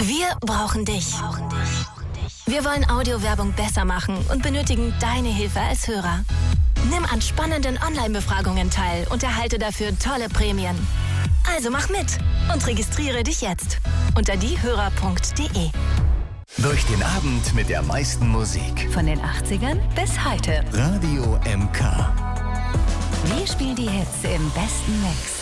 Wir brauchen dich. Wir wollen Audiowerbung besser machen und benötigen deine Hilfe als Hörer. Nimm an spannenden Online-Befragungen teil und erhalte dafür tolle Prämien. Also mach mit und registriere dich jetzt unter diehörer.de. Durch den Abend mit der meisten Musik. Von den 80ern bis heute. Radio MK. Wir spielen die Hits im besten Mix.